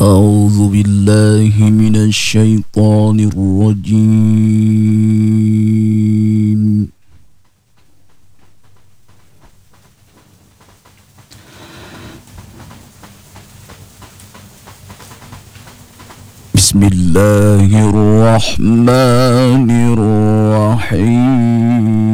أعوذ بالله من الشيطان الرجيم. بسم الله الرحمن الرحيم.